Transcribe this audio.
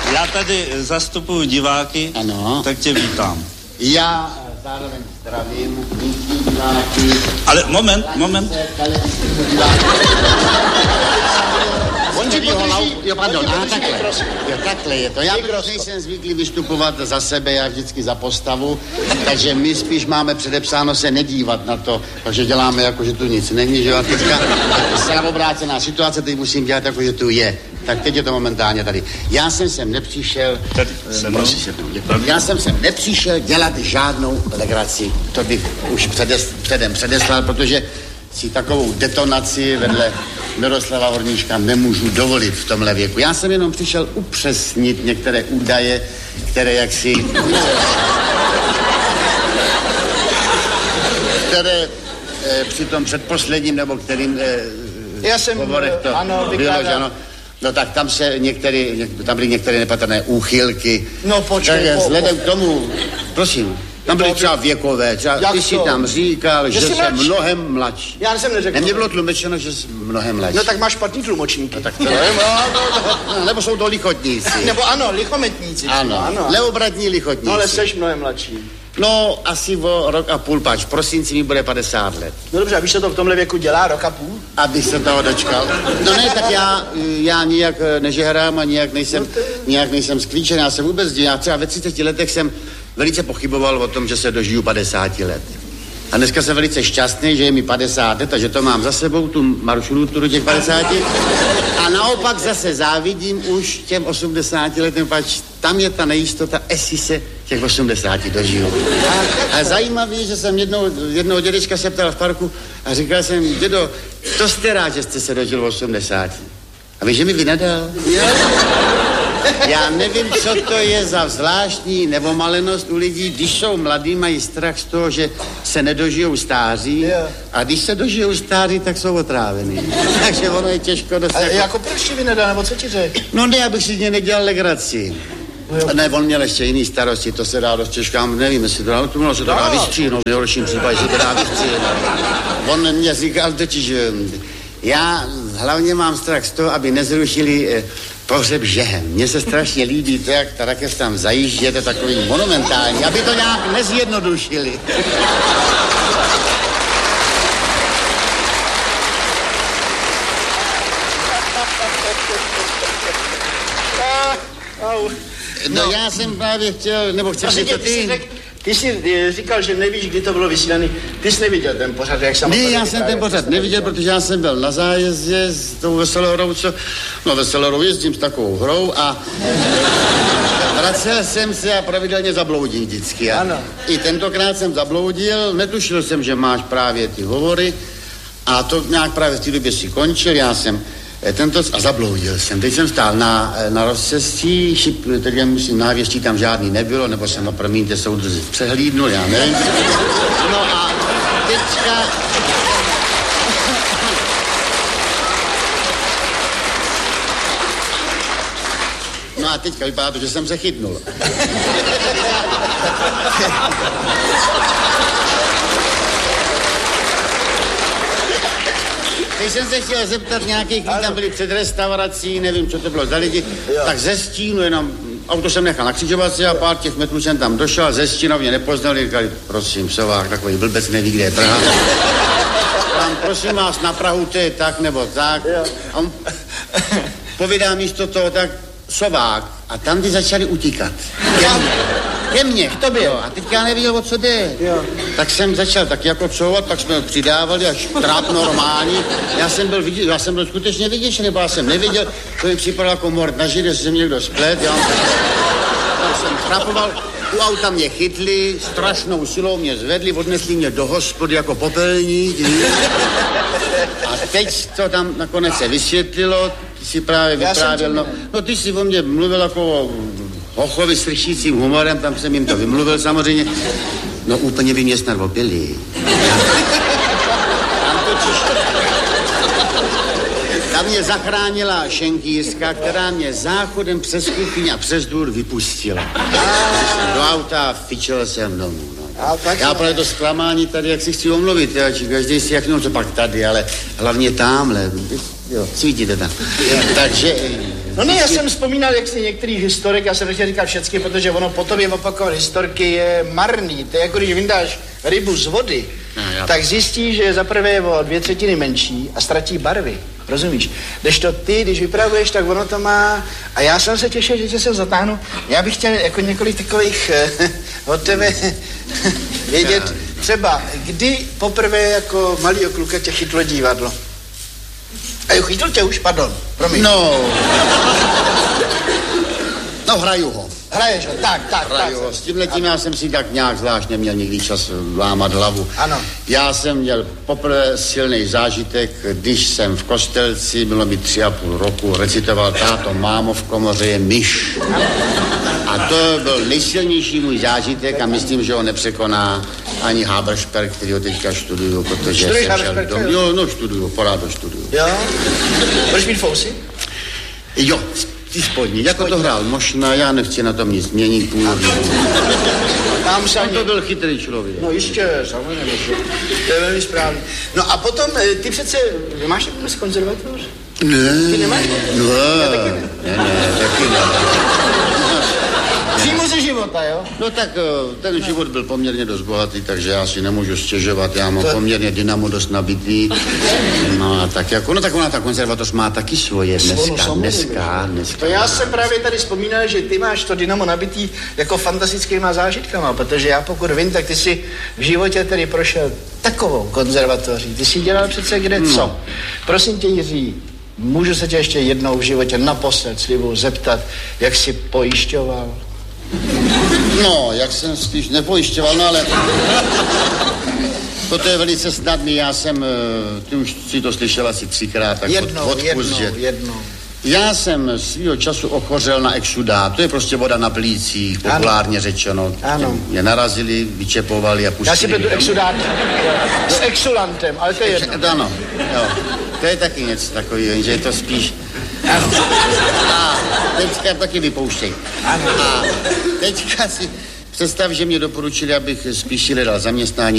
Já tady zastupuju diváky, ano. Tak tě vítám. Já zároveň zdravím diváky. Ale moment. On ti podrží. Jo, pardon, takhle je to. Já nejsem zvyklý vystupovat za sebe, já vždycky za postavu, takže my spíš máme předepsáno se nedívat na to, takže děláme jako, že tu nic není, že jo, a teďka zcela obrácená situace, teď musím dělat jako, že tu je. Tak teď je to momentálně tady. Já jsem sem nepřišel... Já jsem sem nepřišel dělat žádnou legraci. To bych už předem předeslal, protože si takovou detonaci vedle Miroslava Horníčka nemůžu dovolit v tomhle věku. Já jsem jenom přišel upřesnit některé údaje, které jaksi... které při tom předposledním, nebo kterým... já jsem... Hovorech to bylo, že ano. No tak tam byly některé nepatrné úchylky. No počkej. Tak vzhledem k tomu, prosím, tam byly třeba věkové, třeba ty si tam říkal, že jsem mnohem mladší. Já jsem neřekl. Mně bylo tlumečeno, že jsem mnohem mladší. No tak máš špatný tlumočníky. No tak to nebo jsou to lichotníci. Nebo ano, lichometníci. Ano. Leobratní lichotníci. No ale seš mnohem mladší. No, asi o rok a půl, pač. V prosinci mi bude 50 let. No dobře, a víš, co to v tomhle věku dělá, rok a půl? Abych se toho dočkal. No ne, tak já nijak nežehrám a nijak nejsem sklíčen. Já se vůbec dělám. Třeba ve 30 letech jsem velice pochyboval o tom, že se dožiju 50 let. A dneska jsem velice šťastný, že je mi 50 let a že to mám za sebou, tu maršrutu do těch 50. A naopak zase závidím už těm 80 letům, pač tam je ta nejistota, jestli se těch 80 dožiju. A zajímavý, že jsem jednoho dědečka se ptal v parku a říkal jsem, dědo, to jste rád, že jste se dožil 80. A víš, že mi vynadal? Já nevím, co to je za zvláštní nevomalenost u lidí, když jsou mladí, mají strach z toho, že se nedožijou stáří a když se dožijou stáří, tak jsou otrávený. Takže ono je těžko dostat. Jako proč ti vynadal, nebo co ti řekl? No ne, abych si z něj nedělal legraci. Ne, on měl ještě jiný starosti, to se dá dost těžká, nevím, jestli to dá vystříhnout, v nejhorším případě se to dá vystříhnout. On mě říkal totiž, že já hlavně mám strach z toho, aby nezrušili pohřeb žehem. Mně se strašně líbí to, jak ta rakev tam zajíždí, je to takový monumentální, aby to nějak nezjednodušili. No já jsem právě chtěl, nebo chceš si to ty... Ty jsi říkal, že nevíš, kdy to bylo vysílaný. Ty jsi neviděl ten pořad, jak jsem... Ne, já jsem ten pořad neviděl, protože já jsem byl na zájezdě s tou Veselou hrou, Veselou hrou jezdím s takovou hrou a vracel jsem se a pravidelně zabloudím vždycky. Ano. I tentokrát jsem zabloudil, netušil jsem, že máš právě ty hovory a to nějak právě v té době si končil, já jsem a zabloudil jsem. Teď jsem stál na rozcestí, takže musím návěští, tam žádný nebylo, nebo jsem, no promiňte, soudruzi přehlídnul, já nevím. No a teďka... No a teďka vypadá to, že jsem se chytnul. Teď jsem se chtěl zeptat nějakých, kteří tam byli před restaurací, nevím, co to bylo za lidi, tak ze stínu jenom, auto jsem nechal na křižovatce a pár těch metrů jsem tam došel, ze stínu mě nepoznali, říkali, prosím, Sovák, takový blbec neví, kde je Praha. Tam, prosím vás, na Prahu to je tak nebo tak. A on povídá místo toho tak, Sovák. A tam ty začali utíkat. Ke mně, k tobě. Jo. A teďka já nevěděl, o co jde. Jo. Tak jsem začal tak jako couvat, pak jsme přidávali až tráp normální. Já jsem byl skutečně vyděšený, nebo já jsem neviděl, to mi připadalo jako mord na židě, že jsem někdo splet. Já jsem trapoval, u auta mě chytli, strašnou silou mě zvedli, odnesli mě do hospody jako popelník. A teď to tam nakonec se vysvětlilo, ty si právě vyprávěl, no ty si o mě mluvil jako o hochovi s rýšícím humorem, tam jsem jim to vymluvil samozřejmě. No úplně by mě snad opili. Tam mě zachránila šenkýřka, která mě záchodem přes kuchyň a přes dvůr vypustila. Do auta fičel jsem domů. No. Já právě to zklamání tady, jak si chci omluvit, každý si jak no, co pak tady, ale hlavně támhle. Jo, cítíte tam. Takže No ne, já jsem vzpomínal, jak jsi některý historik, já jsem nechtěl říkat všechny, protože ono po tobě opakovat historky je marný. To je jako když vyndáš rybu z vody, tak zjistíš, že za prvé je o 2/3 menší a ztratí barvy. Rozumíš? Kdežto ty, když vypravuješ, tak ono to má... A já jsem se těšil, že tě se zatáhnu. Já bych chtěl jako několik takových od tebe vědět. Třeba, kdy poprvé jako malýho kluka tě chytlo divadlo? A jo, chytl tě už, pardon, promiň. No, hraju ho. Hraješ ho, tak. S tímhletím já jsem si tak nějak zvlášť neměl nikdy čas lámat hlavu. Ano. Já jsem měl poprvé silný zážitek, když jsem v Kostelci, bylo mi 3,5 roku, recitoval Táto, mámo, v komoře je myš. A to byl nejsilnější můj zážitek a myslím, že ho nepřekoná ani Haberšperk, který ho teďka študuju, protože Studuješ jsem šel Haberšperka? Jo, no študuju, pořád ho študuju. Jo? Budeš mít fousy? Jo, ty spodní, jako to hrál Mošna, já nechci na tom nic měnit, Tam se to byl chytrý člověk. No ještě, samozřejmě, to je velmi správný. No a potom, ty přece, máš takový konzervatoř? Ne. Ty nemáš? Ne, taky ne. Přímo ze života, jo? No tak ten život byl poměrně dost bohatý, takže já si nemůžu stěžovat, já mám poměrně dynamo dost nabitý. No a tak jako, no tak ona ta konzervatoř má taky svoje dneska. To já jsem právě tady vzpomínal, že ty máš to dynamo nabitý jako fantastickýma zážitkama, protože já pokud vím, tak ty si v životě tedy prošel takovou konzervatoří. Ty si dělal přece kde co. Prosím tě, Jiří, můžu se tě ještě jednou v životě naposled slibuju zeptat, jak jsi pojišťoval? No, jak jsem spíš nepojišťoval, no ale... Toto je velice snadný, já jsem, ty už si to slyšel asi 3krát, tak jednou. Já jsem svýho času ochořel na exudát, to je prostě voda na plících, populárně řečeno. Ano. Mě narazili, vyčepovali a pustili. Já si pletu exudát s exulantem, ale to je jedno. Ano, jo. To je taky něco takového, že je to spíš... A teďka taky vypouštěj. Ano. A teďka si představ, že mě doporučili, abych spíš hledal zaměstnání